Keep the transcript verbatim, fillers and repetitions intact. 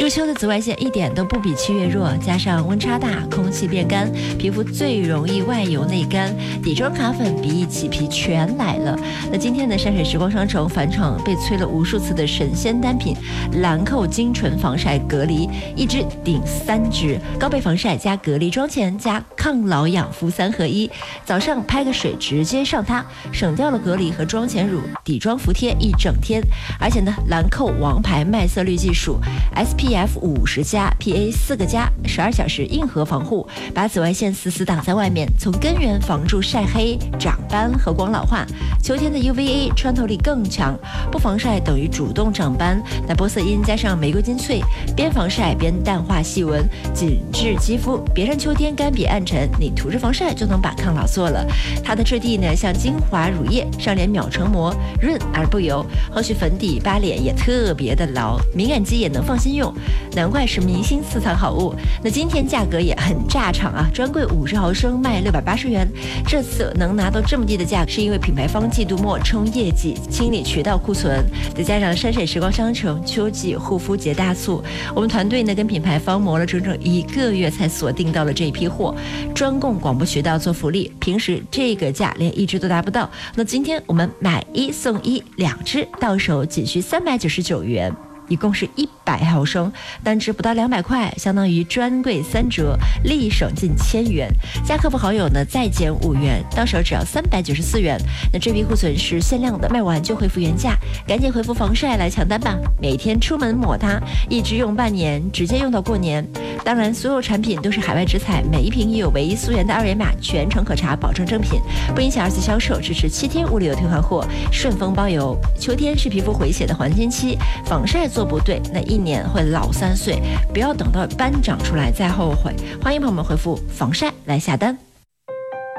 入秋的紫外线一点都不比七月弱，加上温差大，空气变干，皮肤最容易外油内干，底妆卡粉、鼻翼起皮全来了。那今天的山水时光商城返场被催了无数次的神仙单品兰蔻精纯防晒隔离，一支顶三支，高倍防晒加隔离妆前加抗老养肤三合一，早上拍个水直接上它，省掉了隔离和妆前乳，底妆服帖一整天。而且呢，兰蔻王牌麦色滤技术 S P F 五十加 P A 四个加，十二小时硬核防护，把紫外线死死挡在外面，从根源防住晒黑、长斑和光老化。秋天的 U V A 穿透力更强，不防晒等于主动长斑。那玻色因加上玫瑰金萃，边防晒边淡化细纹，紧致肌肤，别让秋天干瘪暗沉，你涂着防晒就能把抗老做了。它的质地呢像精华乳液，上脸秒成膜，润而不油，后续粉底扒脸也特别的牢，敏感肌也能放心用，难怪是明星私藏好物。那今天价格也很炸场啊，专柜五十毫升卖六百八十元，这次能拿到这么低的价格，是因为品牌方季度末冲业绩，清理渠道库存，再加上山水时光商城秋季护肤节大促，我们团队呢跟品牌方磨了整整一个月才锁定到了这一批货，专供广播渠道做福利，平时这个价连一支都达不到。那今天我们买一送一，两支到手仅需三百九十九元。一共是一百毫升，单支不到两百块，相当于专柜三折，立省近千元。加客服好友呢再减五元，到手只要三百九十四元。那这批库存是限量的，卖完就恢复原价，赶紧回复防晒来抢单吧！每天出门抹它，一支用半年，直接用到过年。当然，所有产品都是海外直采，每一瓶也有唯一溯源的二维码，全程可查，保证正品，不影响二次销售，支持七天无理由退换货，顺丰包邮。秋天是皮肤回血的黄金期，防晒做不对，那一年会老三岁，不要等到斑长出来再后悔。欢迎朋友们回复防晒来下单。